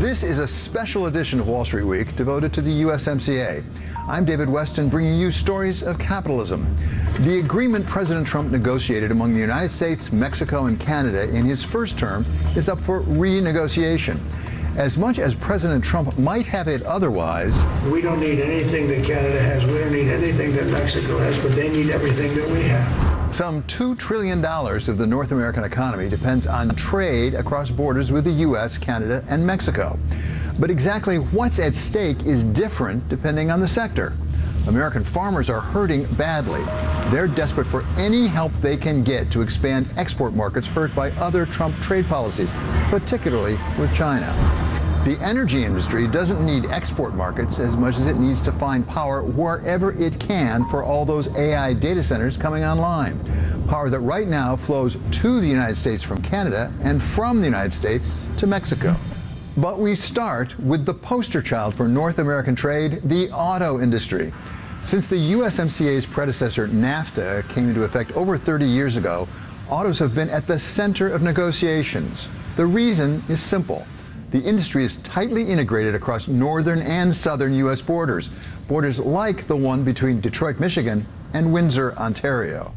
This is a special edition of Wall Street Week devoted to the USMCA. I'm David Weston, bringing you stories of capitalism. The agreement President Trump negotiated among the United States, Mexico, and Canada in his first term is up for renegotiation. As much as President Trump might have it otherwise, we don't need anything that Canada has. We don't need anything that Mexico has, but they need everything that we have. Some $2 trillion of the North American economy depends on trade across borders with the U.S., Canada, and Mexico. But exactly what's at stake is different depending on the sector. American farmers are hurting badly. They're desperate for any help they can get to expand export markets hurt by other Trump trade policies, particularly with China. The energy industry doesn't need export markets as much as it needs to find power wherever it can for all those AI data centers coming online. Power that right now flows to the United States from Canada and from the United States to Mexico. But we start with the poster child for North American trade, the auto industry. Since the USMCA's predecessor, NAFTA, came into effect over 30 years ago, autos have been at the center of negotiations. The reason is simple. The industry is tightly integrated across northern and southern U.S. borders like the one between Detroit, Michigan, and Windsor, Ontario.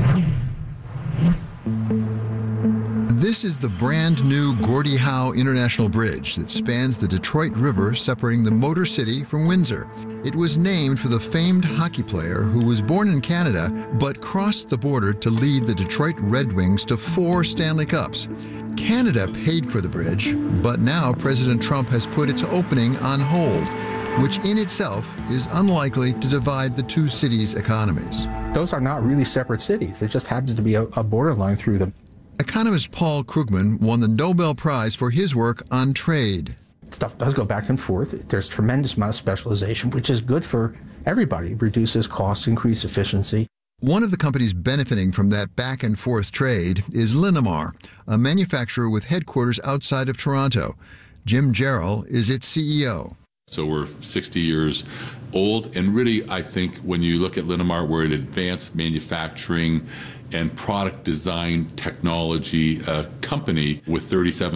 This is the brand new Gordie Howe International Bridge that spans the Detroit River, separating the Motor City from Windsor. It was named for the famed hockey player who was born in Canada but crossed the border to lead the Detroit Red Wings to 4 Stanley Cups. Canada paid for the bridge, but now President Trump has put its opening on hold, which in itself is unlikely to divide the two cities' economies. Those are not really separate cities. There just happens to be a borderline through them. Economist Paul Krugman won the Nobel Prize for his work on trade. Stuff does go back and forth. There's tremendous amount of specialization, which is good for everybody. It reduces costs, increases efficiency. One of the companies benefiting from that back-and-forth trade is Linamar, a manufacturer with headquarters outside of Toronto. Jim Jarrell is its CEO. So we're 60 years old, and really, I think when you look at Linamar, we're an advanced manufacturing and product design technology company with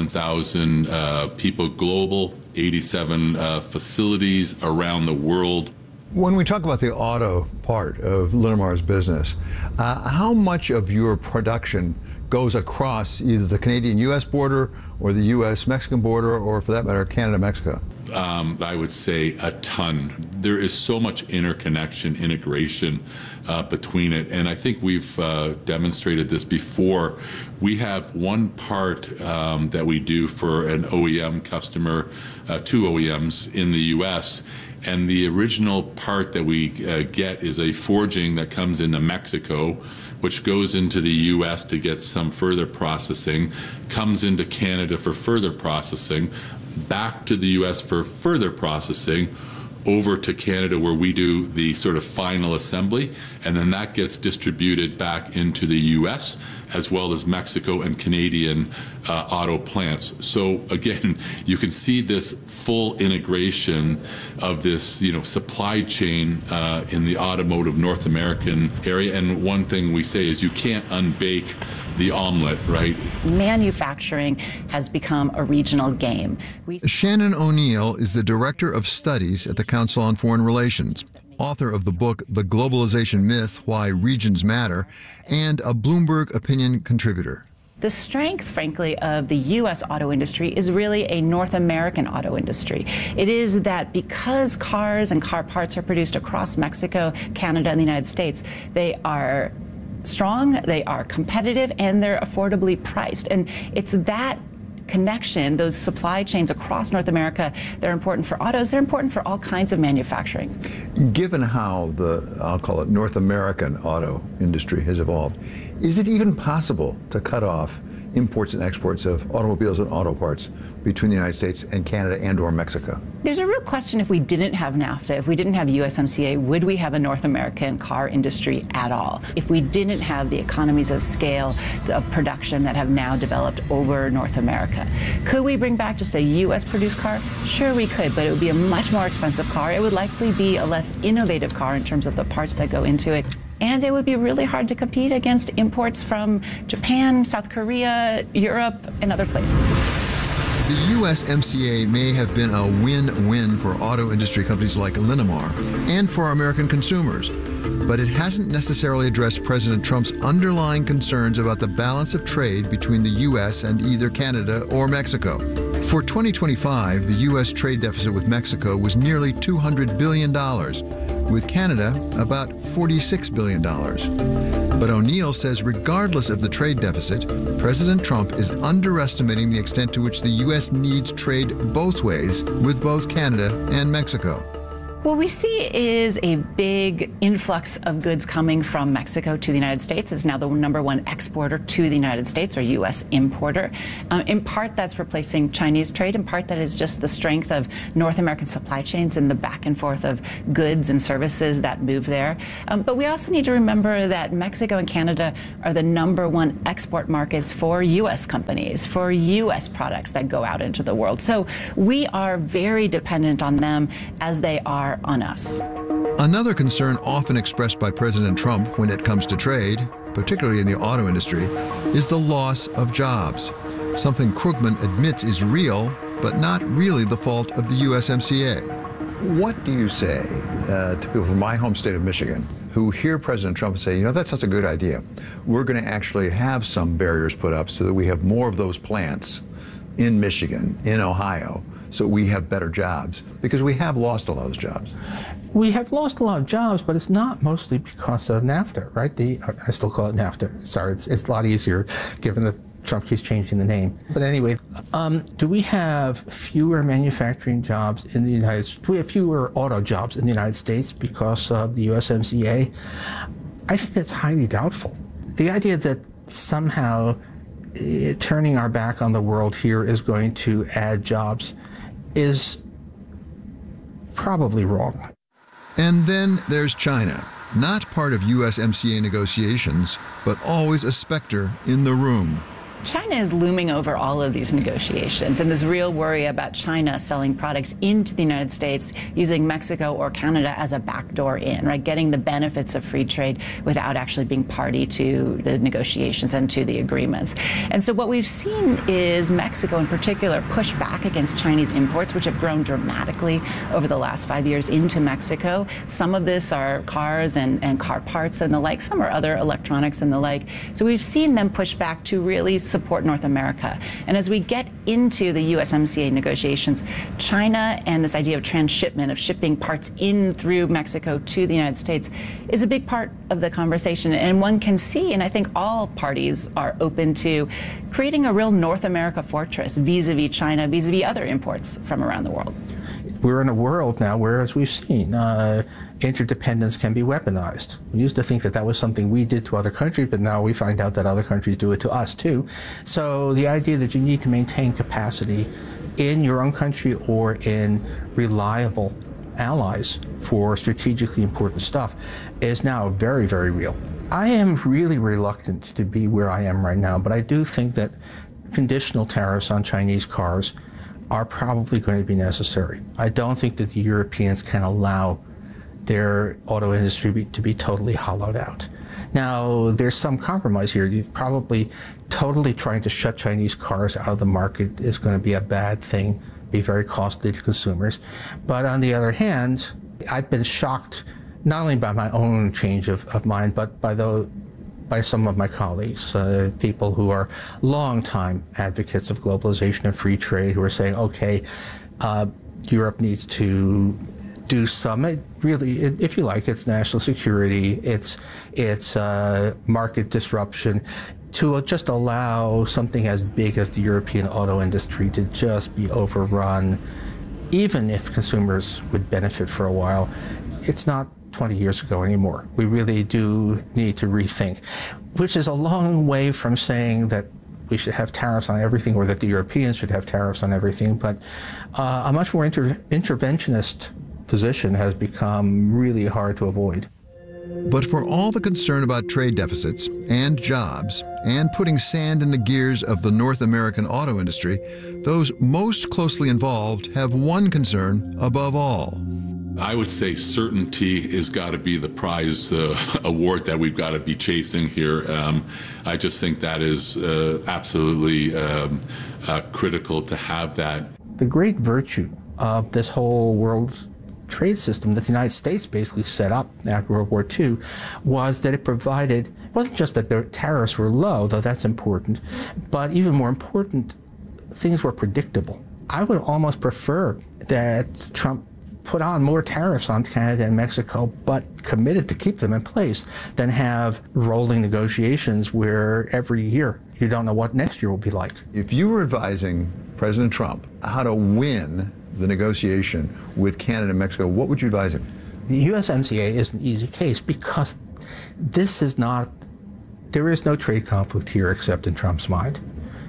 37,000 people global, 87 facilities around the world. When we talk about the auto part of Linamar's business, how much of your production goes across either the Canadian-U.S. border or the U.S.-Mexican border, or for that matter, Canada-Mexico? I would say a ton. There is so much interconnection, integration between it, and I think we've demonstrated this before. We have one part that we do for an OEM customer, 2 OEMs in the U.S., and the original part that we get is a forging that comes into Mexico, which goes into the U.S. to get some further processing, comes into Canada for further processing, back to the U.S. for further processing, over to Canada where we do the sort of final assembly, and then that gets distributed back into the U.S. as well as Mexico and Canadian auto plants. So again, you can see this full integration of this, supply chain in the automotive North American area. And one thing we say is you can't unbake the omelet, right? Manufacturing has become a regional game. Shannon O'Neill is the Director of Studies at the Council on Foreign Relations, author of the book The Globalization Myth, Why Regions Matter, and a Bloomberg opinion contributor. The strength, frankly, of the U.S. auto industry is really a North American auto industry. It is that because cars and car parts are produced across Mexico, Canada, and the United States, they are strong, they are competitive, and they're affordably priced. And it's that connection, those supply chains across North America, they're important for autos, they're important for all kinds of manufacturing. Given how the, I'll call it, North American auto industry has evolved, is it even possible to cut off imports and exports of automobiles and auto parts between the United States and Canada and or Mexico? There's a real question, if we didn't have NAFTA, if we didn't have USMCA, would we have a North American car industry at all? If we didn't have the economies of scale of production that have now developed over North America. Could we bring back just a US produced car? Sure we could, but it would be a much more expensive car. It would likely be a less innovative car in terms of the parts that go into it. And it would be really hard to compete against imports from Japan, South Korea, Europe, and other places. The USMCA may have been a win-win for auto industry companies like Linamar and for American consumers, but it hasn't necessarily addressed President Trump's underlying concerns about the balance of trade between the U.S. and either Canada or Mexico. For 2025, the U.S. trade deficit with Mexico was nearly $200 billion, with Canada about $46 billion. But O'Neill says regardless of the trade deficit, President Trump is underestimating the extent to which the U.S. needs trade both ways with both Canada and Mexico. What we see is a big influx of goods coming from Mexico to the United States. It's now the #1 exporter to the United States, or U.S. importer. In part, that's replacing Chinese trade. In part, that is just the strength of North American supply chains and the back and forth of goods and services that move there. But we also need to remember that Mexico and Canada are the #1 export markets for U.S. companies, for U.S. products that go out into the world. So we are very dependent on them as they are on us. Another concern often expressed by President Trump when it comes to trade, particularly in the auto industry, is the loss of jobs, something Krugman admits is real, but not really the fault of the USMCA. What do you say to people from my home state of Michigan who hear President Trump say, you know, that's such a good idea. We're going to actually have some barriers put up so that we have more of those plants in Michigan, in Ohio, so we have better jobs, because we have lost a lot of those jobs. We have lost a lot of jobs, but it's not mostly because of NAFTA, right? I still call it NAFTA. Sorry, it's a lot easier given that Trump keeps changing the name. But anyway, do we have fewer manufacturing jobs in the United States? Do we have fewer auto jobs in the United States because of the USMCA? I think that's highly doubtful. The idea that somehow turning our back on the world here is going to add jobs is probably wrong. And then there's China, not part of USMCA negotiations, but always a specter in the room. China is looming over all of these negotiations, and there's real worry about China selling products into the United States using Mexico or Canada as a backdoor in, right? Getting the benefits of free trade without actually being party to the negotiations and to the agreements. And so what we've seen is Mexico in particular push back against Chinese imports, which have grown dramatically over the last 5 years into Mexico. Some of this are cars and car parts and the like. Some are other electronics and the like. So we've seen them push back to really support North America. And as we get into the USMCA negotiations, China and this idea of transshipment, of shipping parts in through Mexico to the United States, is a big part of the conversation. And one can see, and I think all parties are open to, creating a real North America fortress vis-a-vis China, vis-a-vis other imports from around the world. We're in a world now where, as we've seen, interdependence can be weaponized. We used to think that that was something we did to other countries, but now we find out that other countries do it to us too. So the idea that you need to maintain capacity in your own country or in reliable allies for strategically important stuff is now very, very real. I am really reluctant to be where I am right now, but I do think that conditional tariffs on Chinese cars are probably going to be necessary. I don't think that the Europeans can allow their auto industry to be totally hollowed out. Now, there's some compromise here. Probably totally trying to shut Chinese cars out of the market is going to be a bad thing, be very costly to consumers. But on the other hand, I've been shocked not only by my own change of mind, but by some of my colleagues, people who are longtime advocates of globalization and free trade, who are saying, okay, Europe needs to do some, really, if you like, it's national security, it's market disruption, to just allow something as big as the European auto industry to just be overrun, even if consumers would benefit for a while. It's not 20 years ago anymore. We really do need to rethink, which is a long way from saying that we should have tariffs on everything or that the Europeans should have tariffs on everything, but a much more interventionist position has become really hard to avoid. But for all the concern about trade deficits and jobs and putting sand in the gears of the North American auto industry, those most closely involved have one concern above all: I would say certainty has got to be the prize award that we've got to be chasing here. I just think that is absolutely critical to have that. The great virtue of this whole world trade system that the United States basically set up after World War II was that it provided, it wasn't just that the tariffs were low, though that's important, but even more important, things were predictable. I would almost prefer that Trump put on more tariffs on Canada and Mexico, but committed to keep them in place, than have rolling negotiations where every year you don't know what next year will be like. If you were advising President Trump how to win the negotiation with Canada and Mexico, what would you advise him? The USMCA is an easy case because this is not, there is no trade conflict here except in Trump's mind.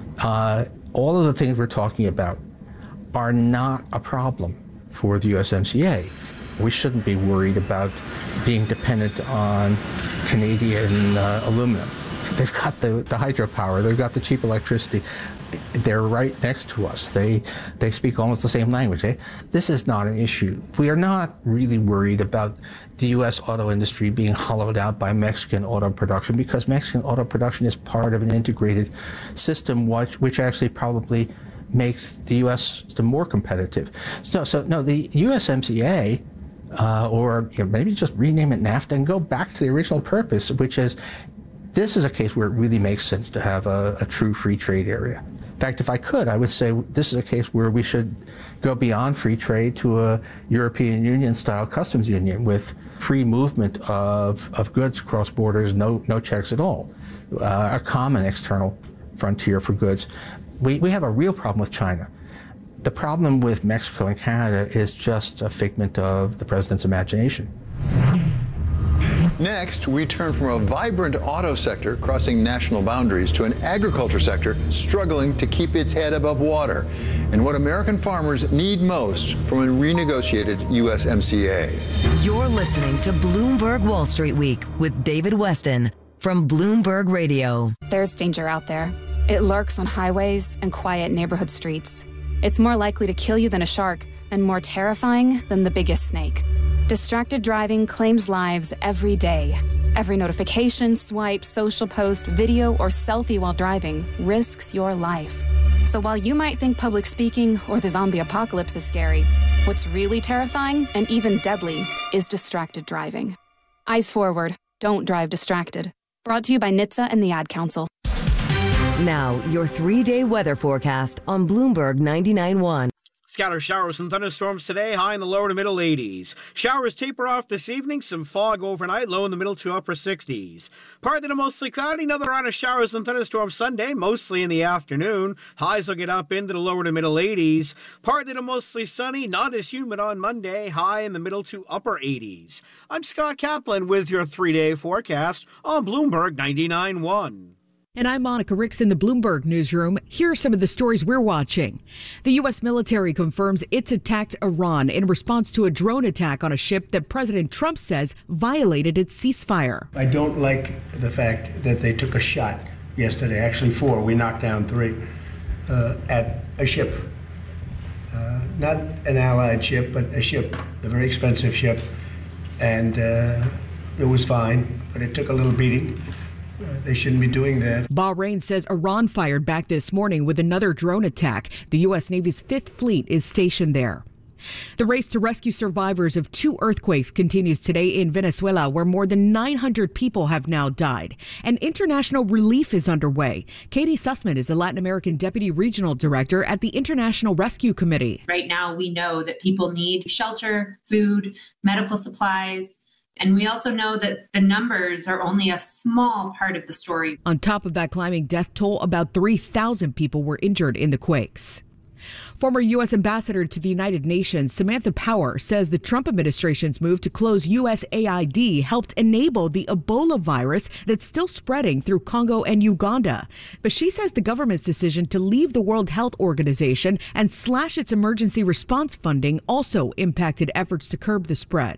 All of the things we're talking about are not a problem for the USMCA. We shouldn't be worried about being dependent on Canadian aluminum. They've got the hydropower, they've got the cheap electricity. They're right next to us. They speak almost the same language. Eh? This is not an issue. We are not really worried about the U.S. auto industry being hollowed out by Mexican auto production, because Mexican auto production is part of an integrated system which actually probably makes the U.S. system more competitive. So no, the USMCA, or maybe just rename it NAFTA and go back to the original purpose, which is, this is a case where it really makes sense to have a true free trade area. In fact, if I could, I would say this is a case where we should go beyond free trade to a European Union-style customs union with free movement of goods across borders, no checks at all, a common external frontier for goods. We have a real problem with China. The problem with Mexico and Canada is just a figment of the president's imagination. Next, we turn from a vibrant auto sector crossing national boundaries to an agriculture sector struggling to keep its head above water, and what American farmers need most from a renegotiated USMCA. You're listening to Bloomberg Wall Street Week with David Weston from Bloomberg Radio. There's danger out there. It lurks on highways and quiet neighborhood streets. It's more likely to kill you than a shark, and more terrifying than the biggest snake. Distracted driving claims lives every day. Every notification, swipe, social post, video, or selfie while driving risks your life. So while you might think public speaking or the zombie apocalypse is scary, what's really terrifying and even deadly is distracted driving. Eyes forward, don't drive distracted. Brought to you by NHTSA and the Ad Council. Now, your 3-day weather forecast on Bloomberg 99.1. Scattered showers and thunderstorms today, high in the lower to middle 80s. Showers taper off this evening, some fog overnight, low in the middle to upper 60s. Partly to mostly cloudy, another round of showers and thunderstorms Sunday, mostly in the afternoon. Highs will get up into the lower to middle 80s. Partly to mostly sunny, not as humid on Monday, high in the middle to upper 80s. I'm Scott Kaplan with your 3-day forecast on Bloomberg 99.1. And I'm Monica Ricks in the Bloomberg newsroom. Here are some of the stories we're watching. The U.S. military confirms it's attacked Iran in response to a drone attack on a ship that President Trump says violated its ceasefire. I don't like the fact that they took a shot yesterday, actually 4, we knocked down 3, at a ship. Not an allied ship, but a ship, a very expensive ship. And it was fine, but it took a little beating. They shouldn't be doing that. Bahrain says Iran fired back this morning with another drone attack. The U.S. Navy's 5th Fleet is stationed there. The race to rescue survivors of 2 earthquakes continues today in Venezuela, where more than 900 people have now died. And international relief is underway. Katie Sussman is the Latin American Deputy Regional Director at the International Rescue Committee. Right now, we know that people need shelter, food, medical supplies. And we also know that the numbers are only a small part of the story. On top of that climbing death toll, about 3,000 people were injured in the quakes. Former U.S. Ambassador to the United Nations, Samantha Power, says the Trump administration's move to close USAID helped enable the Ebola virus that's still spreading through Congo and Uganda. But she says the government's decision to leave the World Health Organization and slash its emergency response funding also impacted efforts to curb the spread.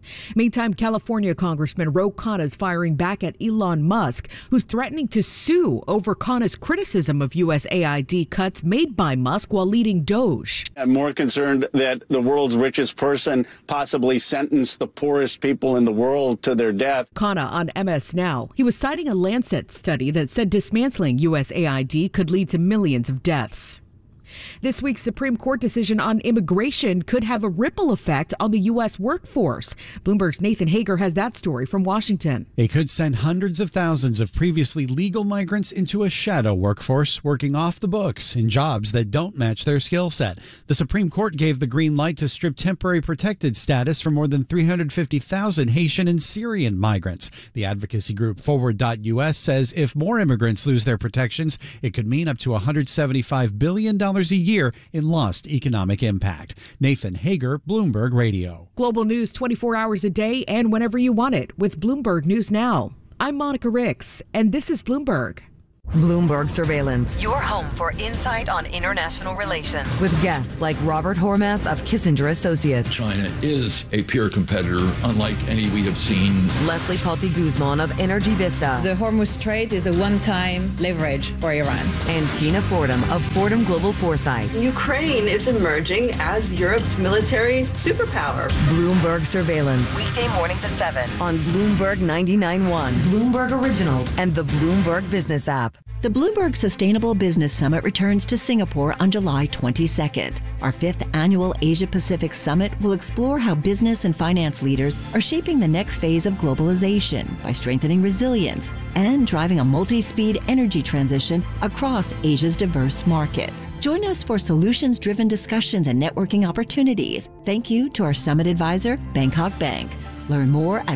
Meantime, California Congressman Ro Khanna is firing back at Elon Musk, who's threatening to sue over Khanna's criticism of USAID cuts made by Musk while leading Doge. I'm more concerned that the world's richest person possibly sentenced the poorest people in the world to their death. Khanna on MS Now. He was citing a Lancet study that said dismantling USAID could lead to millions of deaths. This week's Supreme Court decision on immigration could have a ripple effect on the U.S. workforce. Bloomberg's Nathan Hager has that story from Washington. It could send hundreds of thousands of previously legal migrants into a shadow workforce working off the books in jobs that don't match their skill set. The Supreme Court gave the green light to strip temporary protected status from more than 350,000 Haitian and Syrian migrants. The advocacy group Forward.us says if more immigrants lose their protections, it could mean up to $175 billion a year in lost economic impact. Nathan Hager, Bloomberg Radio. Global news 24 hours a day and whenever you want it with Bloomberg News Now. I'm Monica Ricks, and this is Bloomberg. Bloomberg Surveillance, your home for insight on international relations. With guests like Robert Hormats of Kissinger Associates. China is a peer competitor, unlike any we have seen. Leslie Palti-Guzman of Energy Vista. The Hormuz Strait is a one-time leverage for Iran. And Tina Fordham of Fordham Global Foresight. Ukraine is emerging as Europe's military superpower. Bloomberg Surveillance. Weekday mornings at 7 on Bloomberg 99.1, Bloomberg Originals, and the Bloomberg Business app. The Bloomberg Sustainable Business Summit returns to Singapore on July 22nd. Our 5th annual Asia-Pacific Summit will explore how business and finance leaders are shaping the next phase of globalization by strengthening resilience and driving a multi-speed energy transition across Asia's diverse markets. Join us for solutions-driven discussions and networking opportunities. Thank you to our summit advisor, Bangkok Bank. Learn more at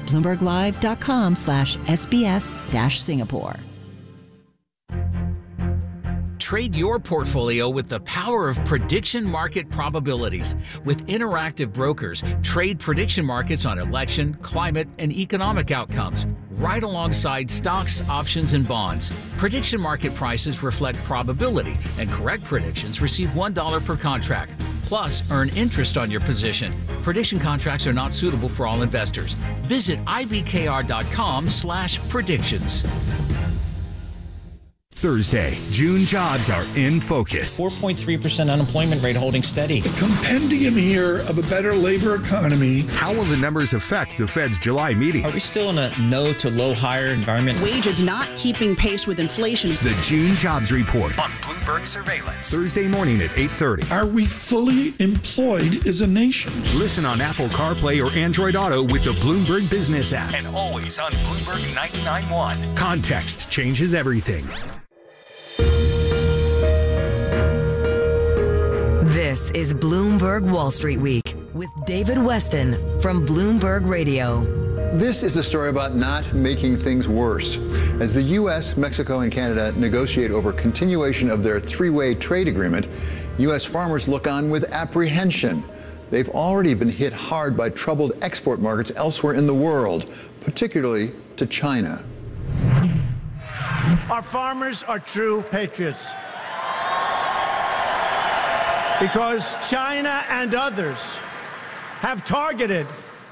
bloomberglive.com/SBS-Singapore. Trade your portfolio with the power of prediction market probabilities. With Interactive Brokers, trade prediction markets on election, climate, and economic outcomes, right alongside stocks, options, and bonds. Prediction market prices reflect probability, and correct predictions receive $1 per contract. Plus, earn interest on your position. Prediction contracts are not suitable for all investors. Visit ibkr.com/predictions. Thursday, June jobs are in focus. 4.3% unemployment rate holding steady. A compendium here of a better labor economy. How will the numbers affect the Fed's July meeting? Are we still in a no to low hire environment? Wages not keeping pace with inflation. The June jobs report on Bloomberg Surveillance. Thursday morning at 8:30. Are we fully employed as a nation? Listen on Apple CarPlay or Android Auto with the Bloomberg Business app. And always on Bloomberg 99.1. Context changes everything. This is Bloomberg Wall Street Week with David Weston from Bloomberg Radio. This is a story about not making things worse. As the U.S., Mexico, and Canada negotiate over continuation of their three-way trade agreement, U.S. farmers look on with apprehension. They've already been hit hard by troubled export markets elsewhere in the world, particularly to China. Our farmers are true patriots. Because China and others have targeted,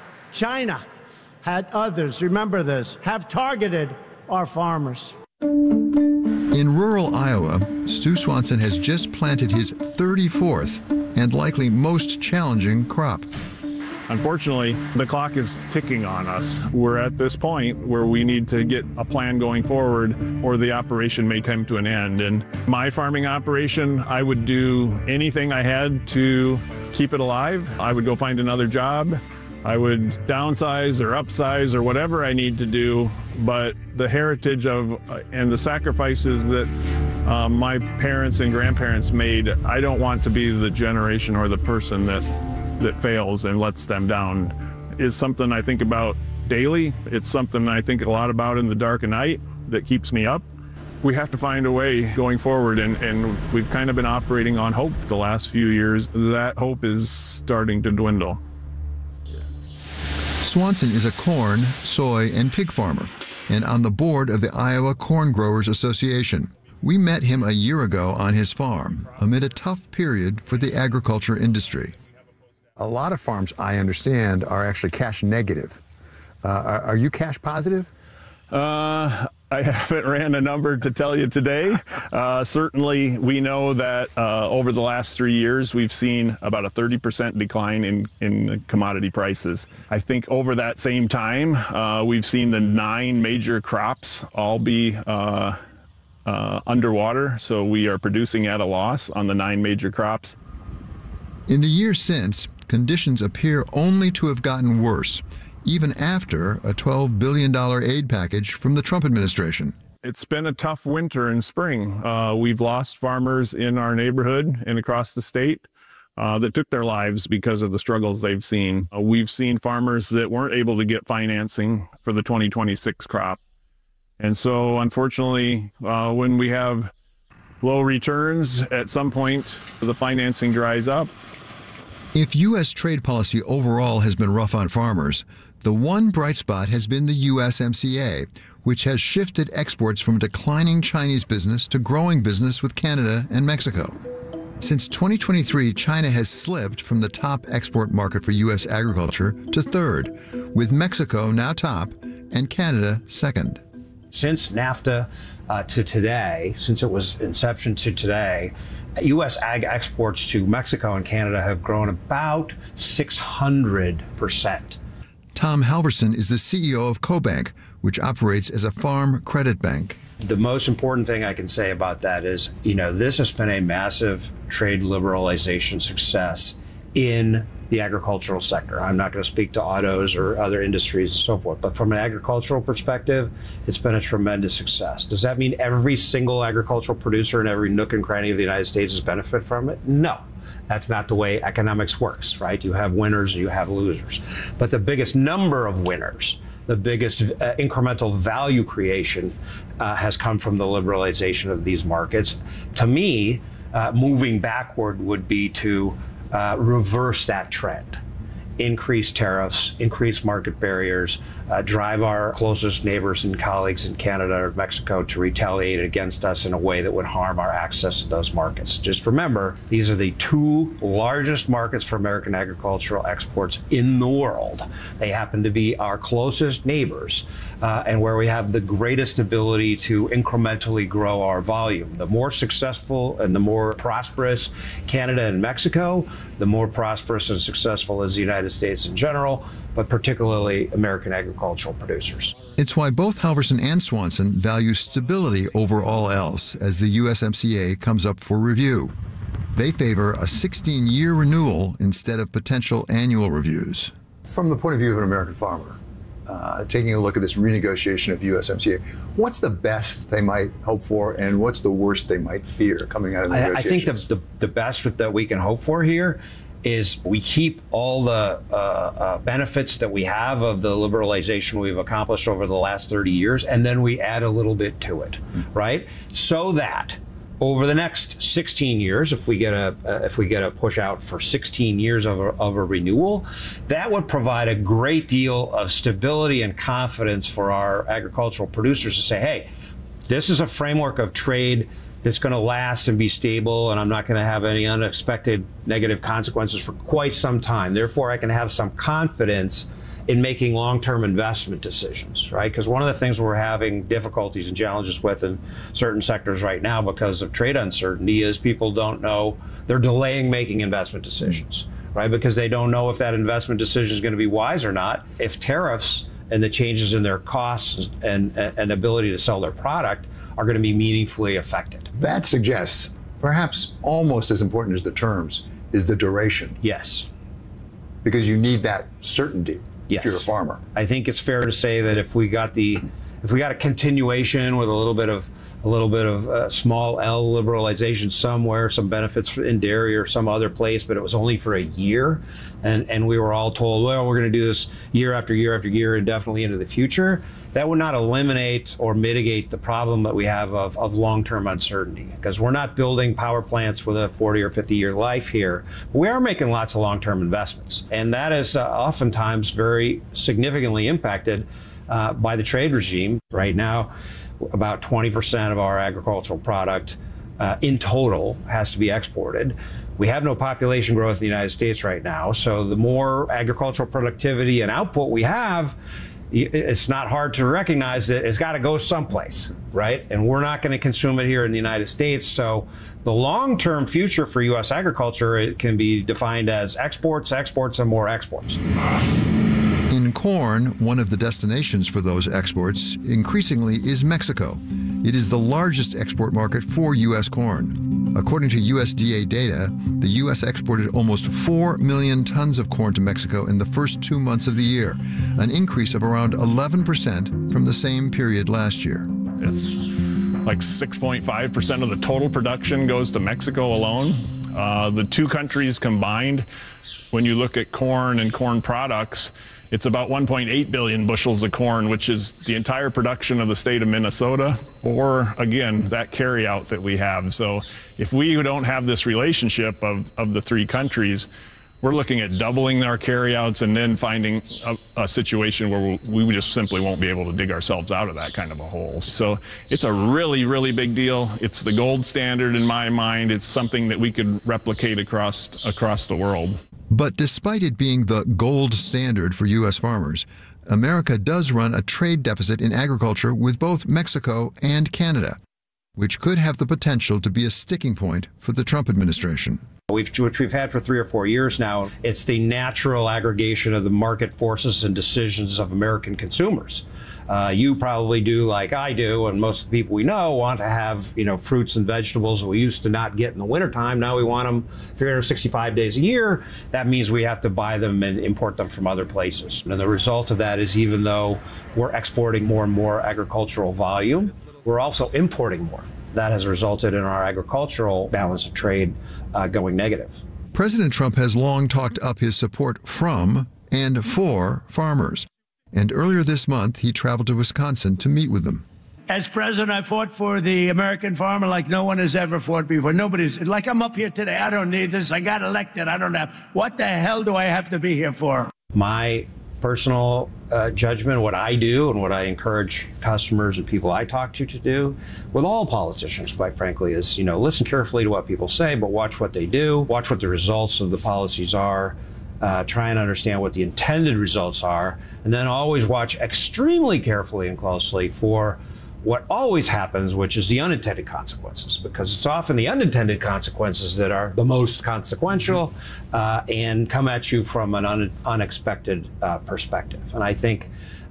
remember this, have targeted our farmers. In rural Iowa, Stu Swanson has just planted his 34th and likely most challenging crop. Unfortunately, the clock is ticking on us. We're at this point where we need to get a plan going forward or the operation may come to an end. And my farming operation, I would do anything I had to keep it alive. I would go find another job. I would downsize or upsize or whatever I need to do. But the heritage of and the sacrifices that my parents and grandparents made, I don't want to be the generation or the person that fails and lets them down. Is something I think about daily. It's something I think a lot about in the dark of night that keeps me up. We have to find a way going forward, and we've kind of been operating on hope the last few years. That hope is starting to dwindle. Swanson is a corn, soy, and pig farmer, and on the board of the Iowa Corn Growers Association. We met him a year ago on his farm amid a tough period for the agriculture industry. A lot of farms, I understand, are actually cash negative. Are you cash positive? I haven't ran a number to tell you today. Certainly, we know that over the last 3 years, we've seen about a 30% decline in commodity prices. I think over that same time, we've seen the 9 major crops all be underwater. So we are producing at a loss on the 9 major crops. In the years since, conditions appear only to have gotten worse, even after a $12 billion aid package from the Trump administration. It's been a tough winter and spring. We've lost farmers in our neighborhood and across the state that took their lives because of the struggles they've seen. We've seen farmers that weren't able to get financing for the 2026 crop. And so, unfortunately, when we have low returns, at some point, the financing dries up. If U.S. trade policy overall has been rough on farmers, the one bright spot has been the USMCA, which has shifted exports from declining Chinese business to growing business with Canada and Mexico. Since 2023, China has slipped from the top export market for U.S. agriculture to third, with Mexico now top and Canada second. Since NAFTA to today, since it was inception to today, U.S. ag exports to Mexico and Canada have grown about 600%. Tom Halverson is the CEO of CoBank, which operates as a farm credit bank. The most important thing I can say about that is, this has been a massive trade liberalization success in the agricultural sector. I'm not going to speak to autos or other industries and so forth, but from an agricultural perspective, it's been a tremendous success. Does that mean every single agricultural producer in every nook and cranny of the United States has benefited from it? No. That's not the way economics works, right? You have winners, you have losers. But the biggest number of winners, the biggest incremental value creation has come from the liberalization of these markets. To me, moving backward would be to reverse that trend. Increase tariffs, increase market barriers, drive our closest neighbors and colleagues in Canada or Mexico to retaliate against us in a way that would harm our access to those markets. Just remember, these are the 2 largest markets for American agricultural exports in the world. They happen to be our closest neighbors and where we have the greatest ability to incrementally grow our volume. The more successful and the more prosperous Canada and Mexico, the more prosperous and successful is the United States in general, but particularly American agricultural producers. It's why both Halverson and Swanson value stability over all else as the USMCA comes up for review. They favor a 16-year renewal instead of potential annual reviews. From the point of view of an American farmer, taking a look at this renegotiation of USMCA, what's the best they might hope for and what's the worst they might fear coming out of the negotiations? I think the best that we can hope for here is we keep all the benefits that we have of the liberalization we've accomplished over the last 30 years, and then we add a little bit to it, right? So that over the next 16 years, if we get a push out for 16 years of a renewal, that would provide a great deal of stability and confidence for our agricultural producers to say, hey, this is a framework of trade that's going to last and be stable, and I'm not going to have any unexpected negative consequences for quite some time. Therefore, I can have some confidence in making long-term investment decisions, right? Because one of the things we're having difficulties and challenges with in certain sectors right now because of trade uncertainty is people don't know, they're delaying making investment decisions, right? Because they don't know if that investment decision is going to be wise or not. If tariffs and the changes in their costs and ability to sell their product are going to be meaningfully affected. That suggests, perhaps almost as important as the terms, is the duration. Yes. Because you need that certainty. Yes. If you're a farmer. I think it's fair to say that if we got a continuation with a little bit of small L liberalization somewhere, some benefits in dairy or some other place, but it was only for a year, and we were all told, well, we're going to do this year after year after year indefinitely into the future, that would not eliminate or mitigate the problem that we have of long-term uncertainty, because we're not building power plants with a 40 or 50-year life here. We are making lots of long-term investments, and that is oftentimes very significantly impacted by the trade regime. Right now, about 20% of our agricultural product in total has to be exported. We have no population growth in the United States right now, so the more agricultural productivity and output we have, it's not hard to recognize that it's got to go someplace, right? And we're not going to consume it here in the United States. So the long-term future for U.S. agriculture, it can be defined as exports, exports, and more exports. In corn, one of the destinations for those exports increasingly is Mexico. It is the largest export market for U.S. corn. According to USDA data, the U.S. exported almost 4 million tons of corn to Mexico in the first 2 months of the year, an increase of around 11% from the same period last year. It's like 6.5% of the total production goes to Mexico alone. The two countries combined, when you look at corn and corn products, it's about 1.8 billion bushels of corn, which is the entire production of the state of Minnesota, or again, that carryout that we have. So if we don't have this relationship of the three countries, we're looking at doubling our carryouts and then finding a situation where we just simply won't be able to dig ourselves out of that kind of a hole. So it's a really, really big deal. It's the gold standard in my mind. It's something that we could replicate across the world. But despite it being the gold standard for U.S. farmers, America does run a trade deficit in agriculture with both Mexico and Canada, which could have the potential to be a sticking point for the Trump administration. Which we've had for 3 or 4 years now. It's the natural aggregation of the market forces and decisions of American consumers. You probably do like I do, and most of the people we know want to have, fruits and vegetables that we used to not get in the wintertime. Now we want them 365 days a year. That means we have to buy them and import them from other places. And the result of that is, even though we're exporting more and more agricultural volume, we're also importing more. That has resulted in our agricultural balance of trade going negative. President Trump has long talked up his support from and for farmers. And earlier this month, he traveled to Wisconsin to meet with them. As president, I fought for the American farmer like no one has ever fought before. Nobody's, like I'm up here today. I don't need this. I got elected. I don't have. What the hell do I have to be here for? My personal judgment, what I do and what I encourage customers and people I talk to do, with all politicians, quite frankly, is, listen carefully to what people say, but watch what they do, watch what the results of the policies are. Try and understand what the intended results are, and then always watch extremely carefully and closely for what always happens, which is the unintended consequences, because it's often the unintended consequences that are the most consequential and come at you from an unexpected perspective. And I think,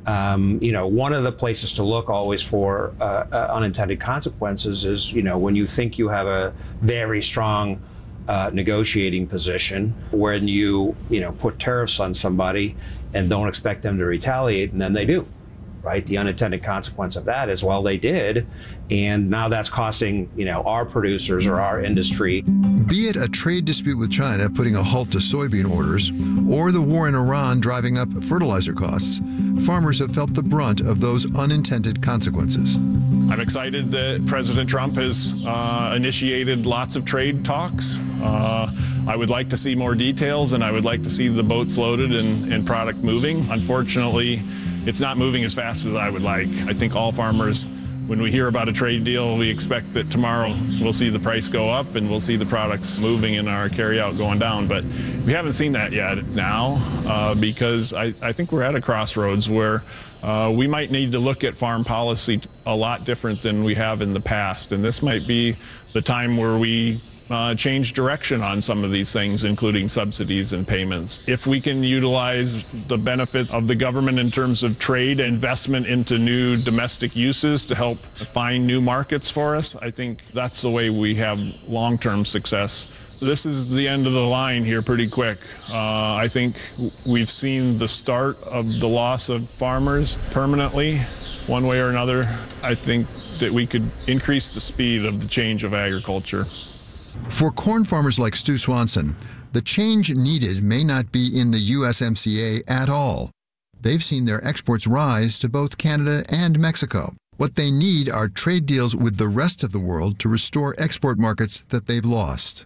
one of the places to look always for unintended consequences is, when you think you have a very strong negotiating position, when you put tariffs on somebody and don't expect them to retaliate, and then they do, right? The unintended consequence of that is, well, they did, and now that's costing our producers or our industry. Be it a trade dispute with China putting a halt to soybean orders, or the war in Iran driving up fertilizer costs, farmers have felt the brunt of those unintended consequences. I'm excited that President Trump has initiated lots of trade talks. I would like to see more details, and I would like to see the boats loaded and product moving. Unfortunately, it's not moving as fast as I would like. I think all farmers, when we hear about a trade deal, we expect that tomorrow we'll see the price go up and we'll see the products moving and our carryout going down. But we haven't seen that yet now because I think we're at a crossroads where we might need to look at farm policy a lot different than we have in the past. And this might be the time where we change direction on some of these things, including subsidies and payments. If we can utilize the benefits of the government in terms of trade, investment into new domestic uses to help find new markets for us, I think that's the way we have long-term success. This is the end of the line here pretty quick. I think we've seen the start of the loss of farmers permanently, one way or another. I think that we could increase the speed of the change of agriculture. For corn farmers like Stu Swanson, the change needed may not be in the USMCA at all. They've seen their exports rise to both Canada and Mexico. What they need are trade deals with the rest of the world to restore export markets that they've lost.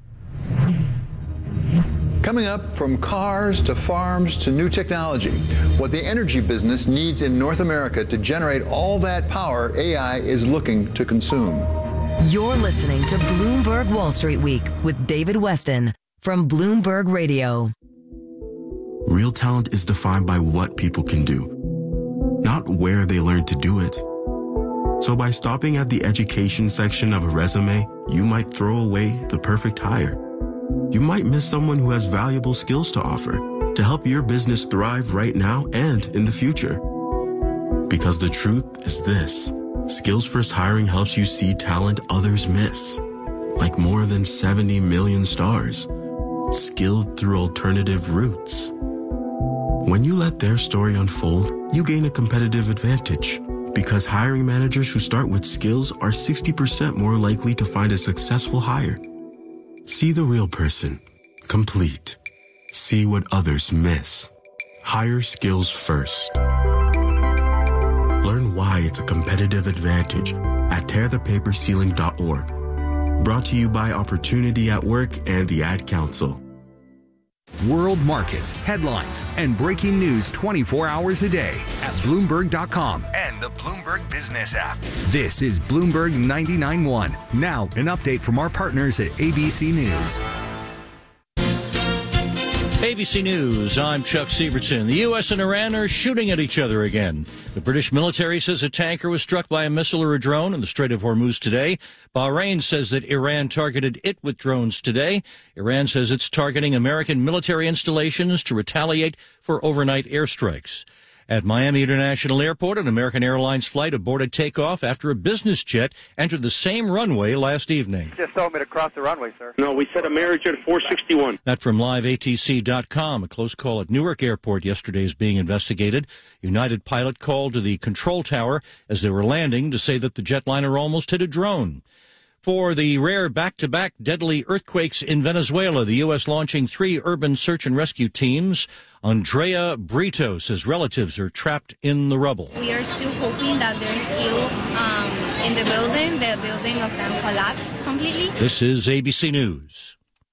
Coming up, from cars to farms to new technology, what the energy business needs in North America to generate all that power AI is looking to consume. You're listening to Bloomberg Wall Street Week with David Weston from Bloomberg Radio. Real talent is defined by what people can do, not where they learn to do it. So by stopping at the education section of a resume, you might throw away the perfect hire. You might miss someone who has valuable skills to offer to help your business thrive right now and in the future. Because the truth is this: Skills First Hiring helps you see talent others miss, like more than 70 million stars, skilled through alternative routes. When you let their story unfold, you gain a competitive advantage, because hiring managers who start with skills are 60% more likely to find a successful hire. See the real person, complete. See what others miss. Hire skills first. Learn why it's a competitive advantage at tearthepaperceiling.org. Brought to you by Opportunity at Work and the Ad Council. World markets, headlines, and breaking news 24 hours a day at Bloomberg.com and the Bloomberg Business app. This is Bloomberg 99.1. Now, an update from our partners at ABC News. ABC News, I'm Chuck Sievertson. The U.S. and Iran are shooting at each other again. The British military says a tanker was struck by a missile or a drone in the Strait of Hormuz today. Bahrain says that Iran targeted it with drones today. Iran says it's targeting American military installations to retaliate for overnight airstrikes. At Miami International Airport, an American Airlines flight aborted takeoff after a business jet entered the same runway last evening. Just told me to cross the runway, sir. No, we set Amerijet at 461. That from liveatc.com. A close call at Newark Airport yesterday is being investigated. United pilot called to the control tower as they were landing to say that the jetliner almost hit a drone. For the rare back-to-back deadly earthquakes in Venezuela, the U.S. launching 3 urban search and rescue teams. Andrea Brito says relatives are trapped in the rubble. We are still hoping that they're still in the building of them collapsed completely. This is ABC News.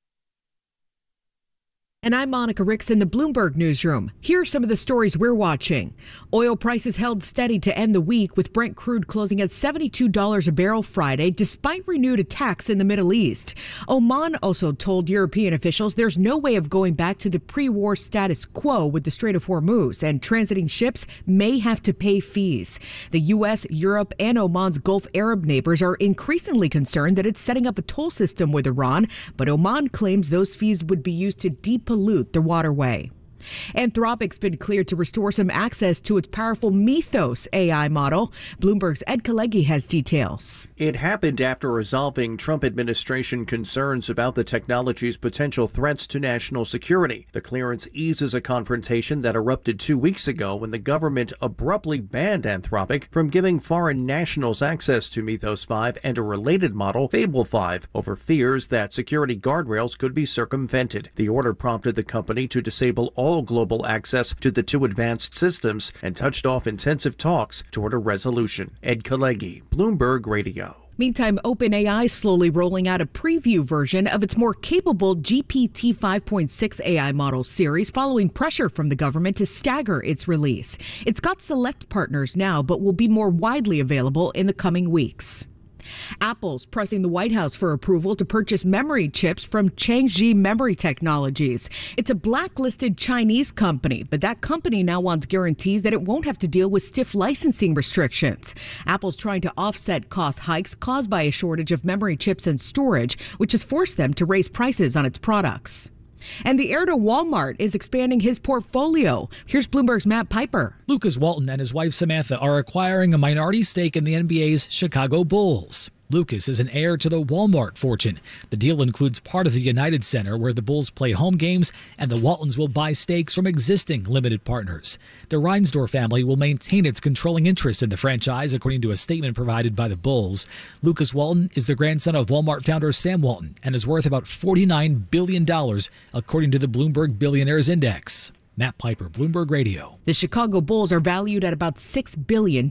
And I'm Monica Ricks in the Bloomberg Newsroom. Here are some of the stories we're watching. Oil prices held steady to end the week, with Brent crude closing at $72 a barrel Friday, despite renewed attacks in the Middle East. Oman also told European officials there's no way of going back to the pre-war status quo with the Strait of Hormuz, and transiting ships may have to pay fees. The U.S., Europe, and Oman's Gulf Arab neighbors are increasingly concerned that it's setting up a toll system with Iran, but Oman claims those fees would be used to depollute the waterway. Anthropic's been cleared to restore some access to its powerful Mythos AI model. Bloomberg's Ed Kalegi has details. It happened after resolving Trump administration concerns about the technology's potential threats to national security. The clearance eases a confrontation that erupted 2 weeks ago when the government abruptly banned Anthropic from giving foreign nationals access to Mythos 5 and a related model, Fable 5, over fears that security guardrails could be circumvented. The order prompted the company to disable all global access to the 2 advanced systems and touched off intensive talks toward a resolution. Ed Kalegi, Bloomberg Radio. Meantime, OpenAI slowly rolling out a preview version of its more capable GPT 5.6 AI model series following pressure from the government to stagger its release. It's got select partners now, but will be more widely available in the coming weeks. Apple's pressing the White House for approval to purchase memory chips from Changji Memory Technologies. It's a blacklisted Chinese company, but that company now wants guarantees that it won't have to deal with stiff licensing restrictions. Apple's trying to offset cost hikes caused by a shortage of memory chips and storage, which has forced them to raise prices on its products. And the heir to Walmart is expanding his portfolio. Here's Bloomberg's Matt Piper. Lucas Walton and his wife Samantha are acquiring a minority stake in the NBA's Chicago Bulls. Lucas is an heir to the Walmart fortune. The deal includes part of the United Center where the Bulls play home games, and the Waltons will buy stakes from existing limited partners. The Reinsdorf family will maintain its controlling interest in the franchise, according to a statement provided by the Bulls. Lucas Walton is the grandson of Walmart founder Sam Walton and is worth about $49 billion, according to the Bloomberg Billionaires Index. Matt Piper, Bloomberg Radio. The Chicago Bulls are valued at about $6 billion.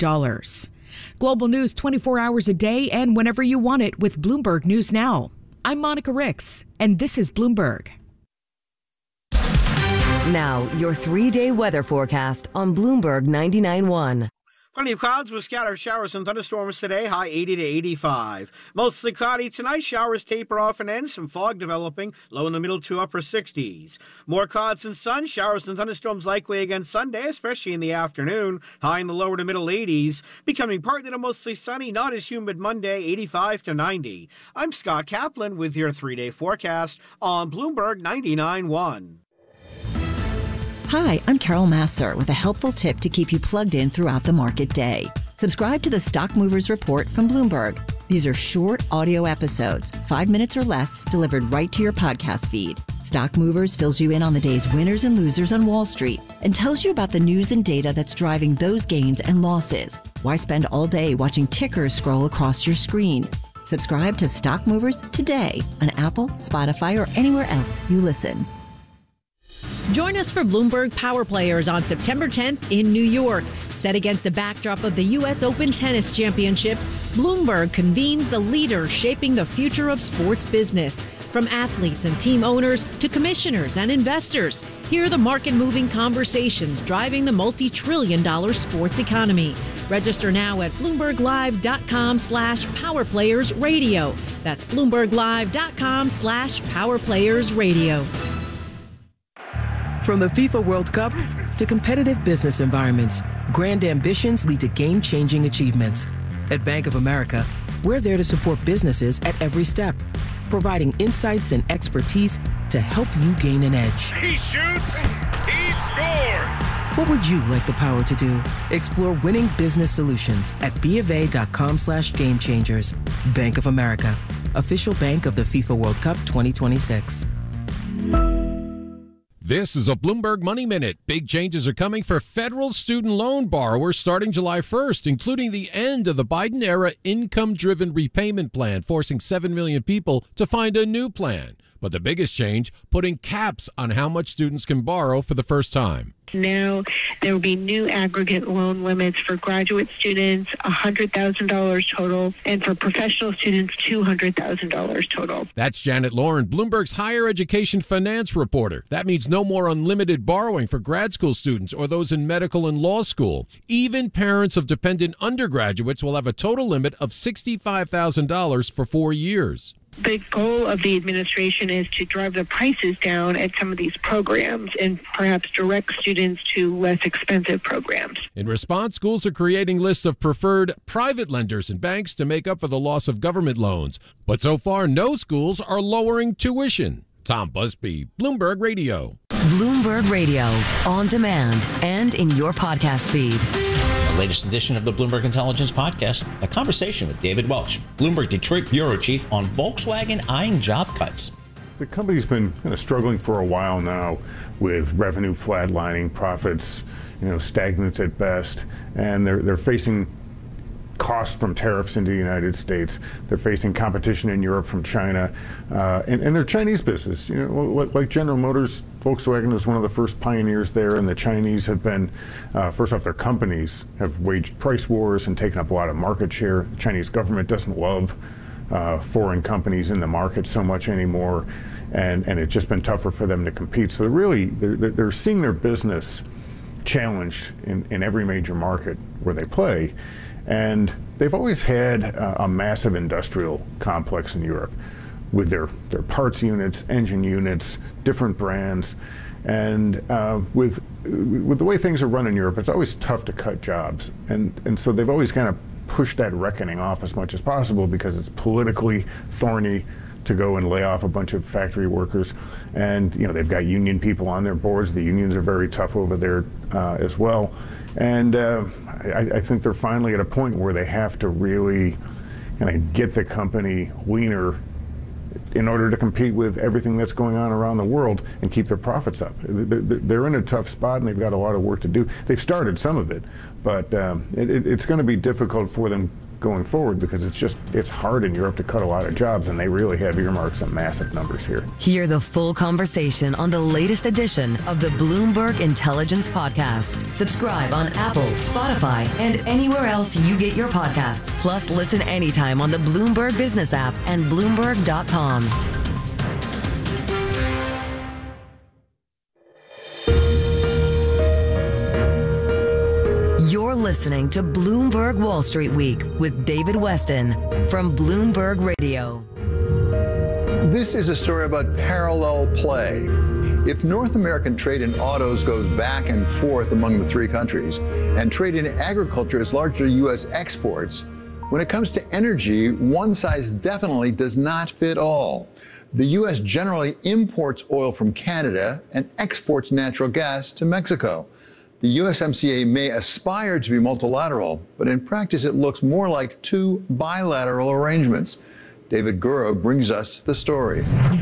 Global news 24 hours a day and whenever you want it with Bloomberg News Now. I'm Monica Ricks, and this is Bloomberg. Now, your 3-day weather forecast on Bloomberg 99.1. Plenty of clouds with scattered showers and thunderstorms today, high 80 to 85. Mostly cloudy tonight, showers taper off and end, some fog developing, low in the middle to upper 60s. More clouds and sun, showers and thunderstorms likely again Sunday, especially in the afternoon, high in the lower to middle 80s. Becoming partly to mostly sunny, not as humid Monday, 85 to 90. I'm Scott Kaplan with your 3-day forecast on Bloomberg 99.1. Hi, I'm Carol Masser with a helpful tip to keep you plugged in throughout the market day. Subscribe to the Stock Movers Report from Bloomberg. These are short audio episodes, 5 minutes or less, delivered right to your podcast feed. Stock Movers fills you in on the day's winners and losers on Wall Street and tells you about the news and data that's driving those gains and losses. Why spend all day watching tickers scroll across your screen? Subscribe to Stock Movers today on Apple, Spotify, or anywhere else you listen. Join us for Bloomberg Power Players on September 10th in New York. Set against the backdrop of the U.S. Open Tennis Championships, Bloomberg convenes the leaders shaping the future of sports business. From athletes and team owners to commissioners and investors, hear the market-moving conversations driving the multi-trillion-dollar sports economy. Register now at BloombergLive.com/PowerPlayersRadio. That's BloombergLive.com/PowerPlayersRadio. From the FIFA World Cup to competitive business environments, grand ambitions lead to game-changing achievements. At Bank of America, we're there to support businesses at every step, providing insights and expertise to help you gain an edge. He shoots, he scores! What would you like the power to do? Explore winning business solutions at BofA.com/gamechangers. Bank of America, official bank of the FIFA World Cup 2026. This is a Bloomberg Money Minute. Big changes are coming for federal student loan borrowers starting July 1st, including the end of the Biden-era income-driven repayment plan, forcing 7 million people to find a new plan. But the biggest change, putting caps on how much students can borrow for the first time. Now there will be new aggregate loan limits for graduate students, $100,000 total, and for professional students, $200,000 total. That's Janet Lauren, Bloomberg's higher education finance reporter. That means no more unlimited borrowing for grad school students or those in medical and law school. Even parents of dependent undergraduates will have a total limit of $65,000 for 4 years. The goal of the administration is to drive the prices down at some of these programs and perhaps direct students to less expensive programs. In response, schools are creating lists of preferred private lenders and banks to make up for the loss of government loans. But so far, no schools are lowering tuition. Tom Busby, Bloomberg Radio. Bloomberg Radio, on demand and in your podcast feed. The latest edition of the Bloomberg Intelligence Podcast, a conversation with David Welch, Bloomberg Detroit Bureau Chief, on Volkswagen eyeing job cuts. The company's been kind of struggling for a while now with revenue flatlining, profits, stagnant at best, and they're facing costs from tariffs into the United States. They're facing competition in Europe from China, and their Chinese business. Like General Motors, Volkswagen was one of the first pioneers there, and the Chinese have been, first off, their companies have waged price wars and taken up a lot of market share. The Chinese government doesn't love foreign companies in the market so much anymore, and it's just been tougher for them to compete. So they're seeing their business challenged in every major market where they play. And they've always had a massive industrial complex in Europe with their parts units, engine units, different brands. And with the way things are run in Europe, it's always tough to cut jobs. And so they've always kind of pushed that reckoning off as much as possible because it's politically thorny to go and lay off a bunch of factory workers. And they've got union people on their boards. The unions are very tough over there as well. And I think they're finally at a point where they have to really kind of get the company leaner in order to compete with everything that's going on around the world and keep their profits up. They're in a tough spot and they've got a lot of work to do. They've started some of it, but it's going to be difficult for them going forward because it's hard in Europe to cut a lot of jobs, and they really have earmarked some massive numbers here. Hear the full conversation on the latest edition of the Bloomberg Intelligence Podcast. Subscribe on Apple, Spotify, and anywhere else you get your podcasts. Plus, listen anytime on the Bloomberg Business app and Bloomberg.com. You're listening to Bloomberg Wall Street Week with David Weston from Bloomberg Radio. This is a story about parallel play. If North American trade in autos goes back and forth among the three countries, and trade in agriculture is largely U.S. exports, when it comes to energy, one size definitely does not fit all. The U.S. generally imports oil from Canada and exports natural gas to Mexico. The USMCA may aspire to be multilateral, but in practice it looks more like two bilateral arrangements. David Gura brings us the story.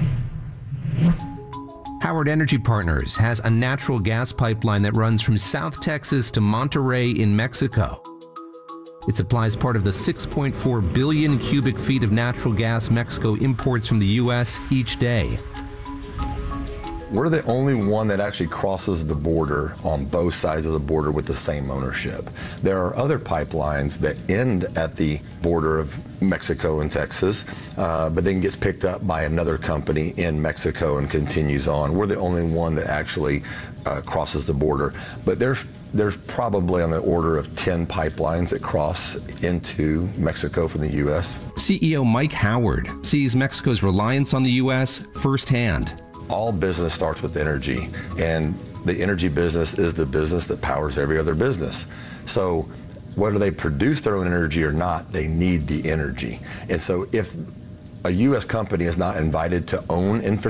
Howard Energy Partners has a natural gas pipeline that runs from South Texas to Monterrey in Mexico. It supplies part of the 6.4 billion cubic feet of natural gas Mexico imports from the U.S. each day. We're the only one that actually crosses the border on both sides of the border with the same ownership. There are other pipelines that end at the border of Mexico and Texas, but then gets picked up by another company in Mexico and continues on. We're the only one that actually crosses the border. But there's probably on the order of 10 pipelines that cross into Mexico from the U.S. CEO Mike Howard sees Mexico's reliance on the U.S. firsthand. All business starts with energy, and the energy business is the business that powers every other business. So whether they produce their own energy or not, they need the energy. And so if a U.S. company is not invited to own infrastructure,